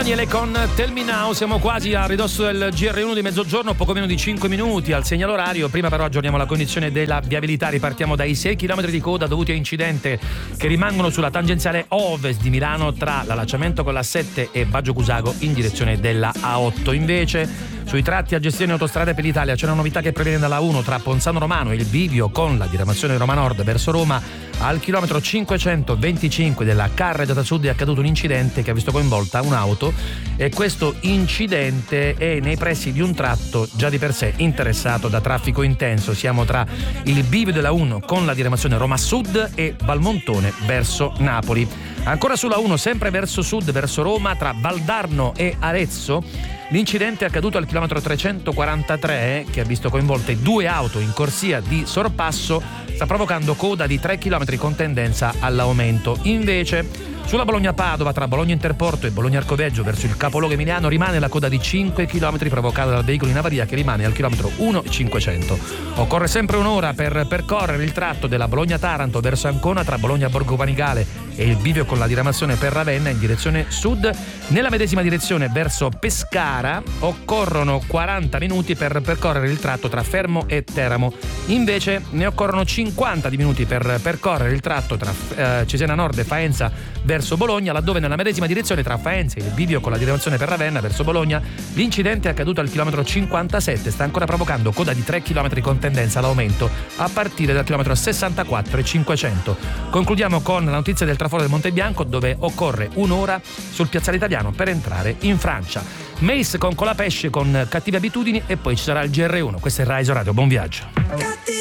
Daniele con Tell Me Now. Siamo quasi a ridosso del GR1 di mezzogiorno, poco meno di 5 minuti al segnale orario. Prima però aggiorniamo la condizione della viabilità. Ripartiamo dai 6 km di coda dovuti a incidente che rimangono sulla tangenziale ovest di Milano tra l'allacciamento con la 7 e Baggio Cusago in direzione della A8. Invece sui tratti a gestione Autostrade per l'Italia c'è una novità che proviene dalla 1 tra Ponzano Romano e il bivio con la diramazione Roma Nord verso Roma. Al chilometro 525 della Carreggiata Sud è accaduto un incidente che ha visto coinvolta un'auto, e questo incidente è nei pressi di un tratto già di per sé interessato da traffico intenso. Siamo tra il bivio della 1 con la diramazione Roma Sud e Valmontone verso Napoli. Ancora sulla 1 sempre verso sud, verso Roma, tra Valdarno e Arezzo, l'incidente è accaduto al chilometro 343 che ha visto coinvolte due auto in corsia di sorpasso, sta provocando coda di 3 km con tendenza all'aumento. Invece sulla Bologna-Padova tra Bologna Interporto e Bologna-Arcoveggio verso il capoluogo emiliano rimane la coda di 5 km provocata dal veicolo in avaria che rimane al chilometro 1,500. Occorre sempre un'ora per percorrere il tratto della Bologna-Taranto verso Ancona tra Bologna-Borgo Panigale e il bivio con la diramazione per Ravenna in direzione sud. Nella medesima direzione verso Pescara occorrono 40 minuti per percorrere il tratto tra Fermo e Teramo. Invece ne occorrono 50 minuti per percorrere il tratto tra Cesena Nord e Faenza verso Bologna, laddove nella medesima direzione tra Faenza e il bivio con la diramazione per Ravenna verso Bologna l'incidente è accaduto al chilometro 57, sta ancora provocando coda di 3 km con tendenza all'aumento a partire dal chilometro 64 e 500. Concludiamo con la notizia del traforo del Monte Bianco, dove occorre un'ora sul piazzale Italiano per entrare in Francia. Mace con Colapesce con Cattive Abitudini, e poi ci sarà il GR1. Questo è Rai Radio, buon viaggio.